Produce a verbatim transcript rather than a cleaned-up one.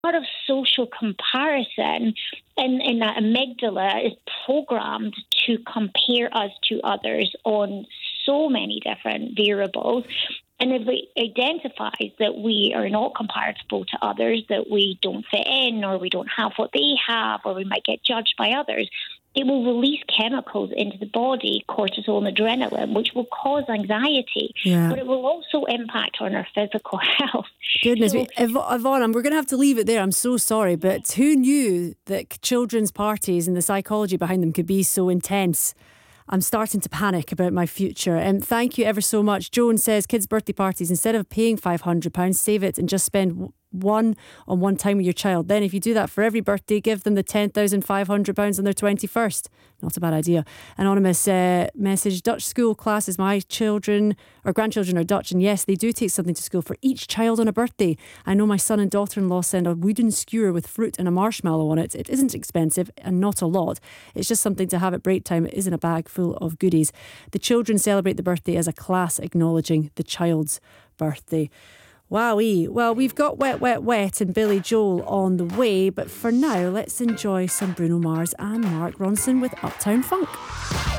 part of social comparison, and, and that amygdala is programmed to compare us to others on so many different variables. And if it identifies that we are not comparable to others, that we don't fit in, or we don't have what they have, or we might get judged by others, it will release chemicals into the body, cortisol and adrenaline, which will cause anxiety. Yeah. But it will also impact on our physical health. Goodness so, me. Yvonne, we're going to have to leave it there. I'm so sorry, but who knew that children's parties and the psychology behind them could be so intense? I'm starting to panic about my future. And um, thank you ever so much. Joan says, kids' birthday parties, instead of paying five hundred pounds, save it and just spend one on one time with your child. Then if you do that for every birthday, give them the ten thousand five hundred pounds on their twenty-first. Not a bad idea. Anonymous uh, message, Dutch school classes. My children or grandchildren are Dutch, and yes, they do take something to school for each child on a birthday. I know my son and daughter-in-law send a wooden skewer with fruit and a marshmallow on it. It isn't expensive and not a lot. It's just something to have at break time. It isn't a bag full of goodies. The children celebrate the birthday as a class acknowledging the child's birthday. Wowee. Well, we've got Wet, Wet, Wet and Billy Joel on the way, but for now, let's enjoy some Bruno Mars and Mark Ronson with Uptown Funk.